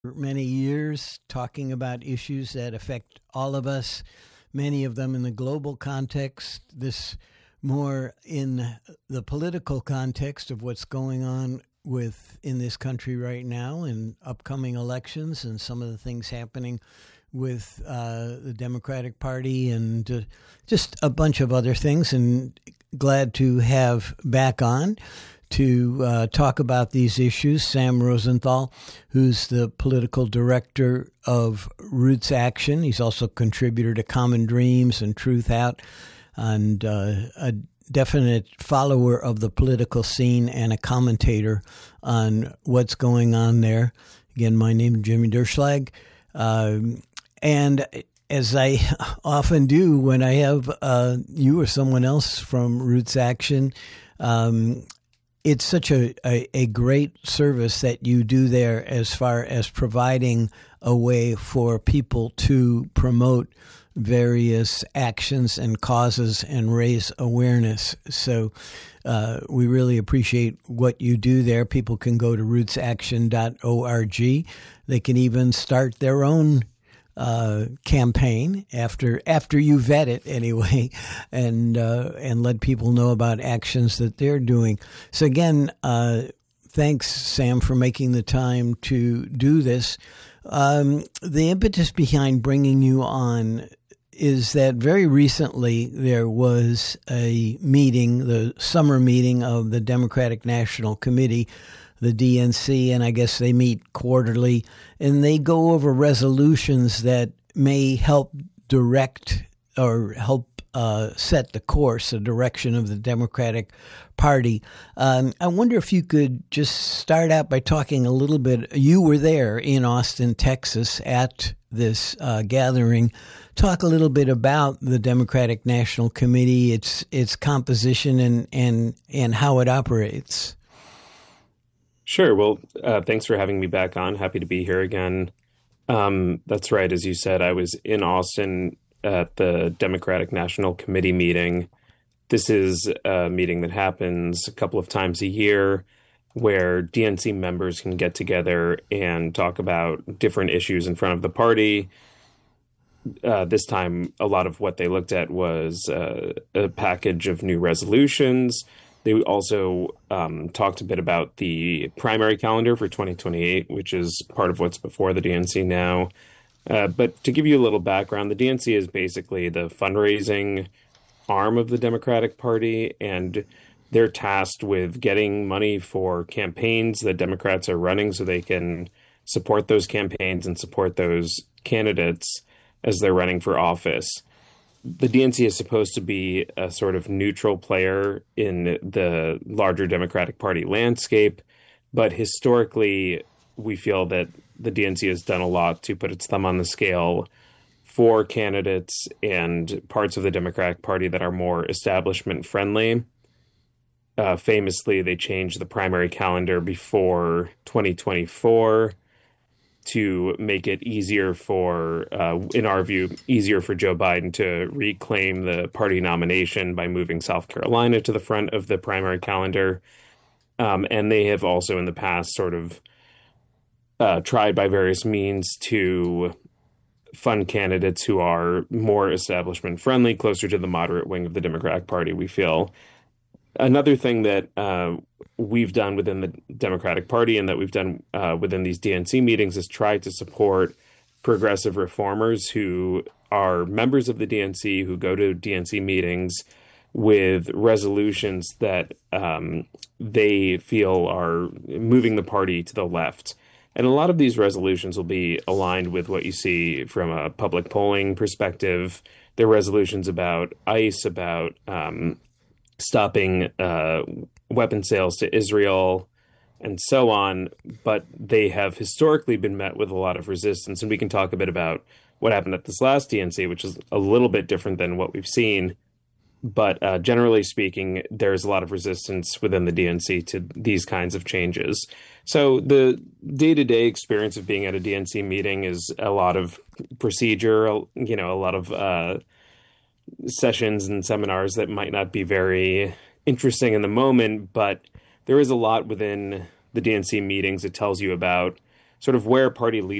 For many years, talking about issues that affect all of us, many of them in the global context, this more in the political context of what's going on in this country right now and upcoming elections and some of the things happening with the Democratic Party and just a bunch of other things. And glad to have back on to talk about these issues Sam Rosenthal, who's the political director of Roots Action. He's also a contributor to Common Dreams and Truth Out, and a definite follower of the political scene and a commentator on what's going on there. Again, my name is Jimmy Derschlag. And as I often do when I have you or someone else from Roots Action, it's such a great service that you do there as far as providing a way for people to promote various actions and causes and raise awareness. So we really appreciate what you do there. People can go to rootsaction.org. They can even start their own campaign after you vet it anyway, and let people know about actions that they're doing. So again, thanks, Sam, for making the time to do this. The impetus behind bringing you on is that very recently there was a meeting, the summer meeting of the Democratic National Committee, the DNC, and I guess they meet quarterly, and they go over resolutions that may help direct or help set the course, the direction of the Democratic Party. I wonder if you could just start out by talking a little bit. You were there in Austin, Texas at this gathering. Talk a little bit about the Democratic National Committee, its composition, and how it operates. Sure. Well, thanks for having me back on. Happy to be here again. That's right. As you said, I was in Austin at the Democratic National Committee meeting. This is a meeting that happens a couple of times a year where DNC members can get together and talk about different issues in front of the party. This time, a lot of what they looked at was a package of new resolutions. They also talked a bit about the primary calendar for 2028, which is part of what's before the DNC now. But to give you a little background, the DNC is basically the fundraising arm of the Democratic Party, and they're tasked with getting money for campaigns that Democrats are running so they can support those campaigns and support those candidates as they're running for office. The DNC is supposed to be a sort of neutral player in the larger Democratic Party landscape, but historically, we feel that the DNC has done a lot to put its thumb on the scale for candidates and parts of the Democratic Party that are more establishment friendly. Famously, they changed the primary calendar before 2024 to make it easier for, in our view, easier for Joe Biden to reclaim the party nomination by moving South Carolina to the front of the primary calendar. And they have also in the past sort of tried by various means to fund candidates who are more establishment friendly, closer to the moderate wing of the Democratic Party, we feel. Another thing that we've done within the Democratic Party and that we've done within these DNC meetings is try to support progressive reformers who are members of the DNC, who go to DNC meetings with resolutions that they feel are moving the party to the left. And a lot of these resolutions will be aligned with what you see from a public polling perspective. They're resolutions about ICE, about stopping weapon sales to Israel, and so on. But they have historically been met with a lot of resistance. And we can talk a bit about what happened at this last DNC, which is a little bit different than what we've seen. But generally speaking, there's a lot of resistance within the DNC to these kinds of changes. So the day-to-day experience of being at a DNC meeting is a lot of procedure, a lot of sessions and seminars that might not be very interesting in the moment, but there is a lot within the DNC meetings. It tells you about sort of where party leaders